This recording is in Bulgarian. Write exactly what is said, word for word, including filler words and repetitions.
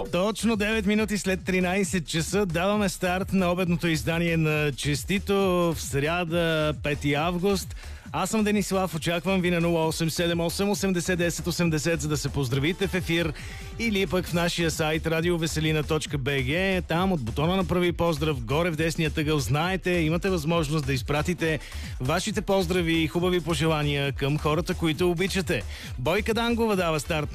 Точно девет минути след тринайсет часа даваме старт на обедното издание на Честито в сряда, пети август. Аз съм Денислав, очаквам ви на нула осем седем осем осемдесет десет осемдесет, за да се поздравите в ефир, или пък в нашия сайт радиовеселина точка би джи. Там от бутона на прави поздрав, горе в десния тъгъл, знаете, имате възможност да изпратите вашите поздрави и хубави пожелания към хората, които обичате. Бойка Дангова дава старт